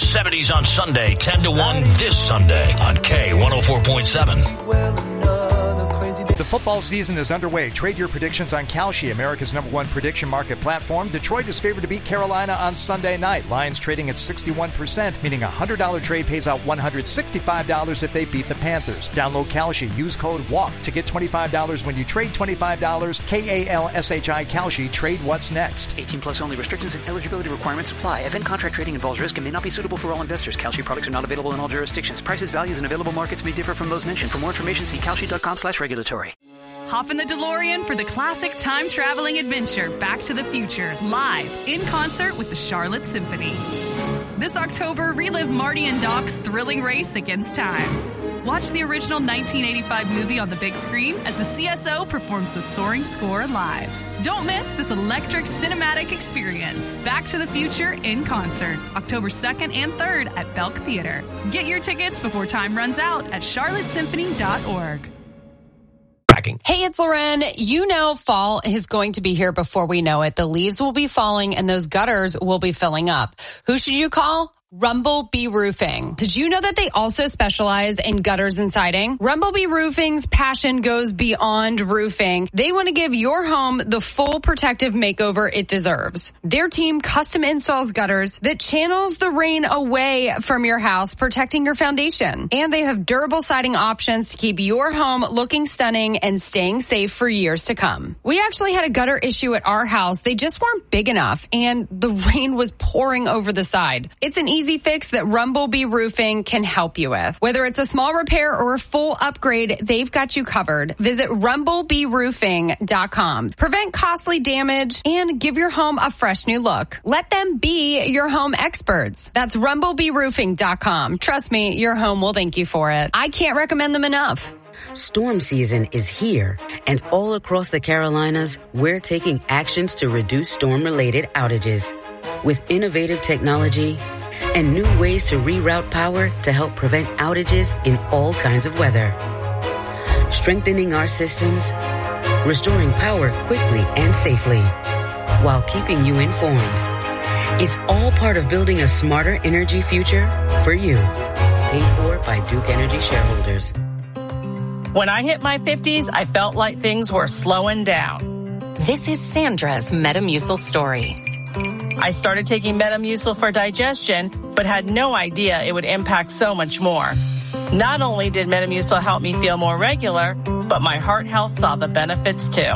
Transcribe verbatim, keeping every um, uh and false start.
seventies on Sunday, ten to one this Sunday on K one oh four point seven. The football season is underway. Trade your predictions on Kalshi, America's number one prediction market platform. Detroit is favored to beat Carolina on Sunday night. Lions trading at sixty-one percent, meaning a one hundred dollars trade pays out one hundred sixty-five dollars if they beat the Panthers. Download Kalshi. Use code WALK to get twenty-five dollars when you trade twenty-five dollars. K A L S H I Kalshi. Trade what's next. eighteen plus only. Restrictions and eligibility requirements apply. Event contract trading involves risk and may not be suitable for all investors. Kalshi products are not available in all jurisdictions. Prices, values, and available markets may differ from those mentioned. For more information, see kalshi.com slash regulatory. Hop in the DeLorean for the classic time-traveling adventure Back to the Future, live in concert with the Charlotte Symphony. This October, relive Marty and Doc's thrilling race against time. Watch the original nineteen eighty-five movie on the big screen as the C S O performs the soaring score live. Don't miss this electric cinematic experience. Back to the Future in concert, October second and third at Belk Theater. Get your tickets before time runs out at charlotte symphony dot org. Hey, it's Lauren. You know fall is going to be here before we know it. The leaves will be falling and those gutters will be filling up. Who should you call? Rumblebee Roofing. Did you know that they also specialize in gutters and siding? Rumblebee Roofing's passion goes beyond roofing. They want to give your home the full protective makeover it deserves. Their team custom installs gutters that channels the rain away from your house, protecting your foundation. And they have durable siding options to keep your home looking stunning and staying safe for years to come. We actually had a gutter issue at our house. They just weren't big enough and the rain was pouring over the side. It's an easy Easy fix that Rumblebee Roofing can help you with. Whether it's a small repair or a full upgrade, they've got you covered. Visit rumblebee roofing dot com. Prevent costly damage and give your home a fresh new look. Let them be your home experts. That's rumblebee roofing dot com. Trust me, your home will thank you for it. I can't recommend them enough. Storm season is here, and all across the Carolinas, we're taking actions to reduce storm-related outages. With innovative technology and new ways to reroute power to help prevent outages in all kinds of weather. Strengthening our systems, restoring power quickly and safely, while keeping you informed. It's all part of building a smarter energy future for you. Paid for by Duke Energy shareholders. When I hit my fifties, I felt like things were slowing down. This is Sandra's Metamucil story. I started taking Metamucil for digestion, but had no idea it would impact so much more. Not only did Metamucil help me feel more regular, but my heart health saw the benefits too.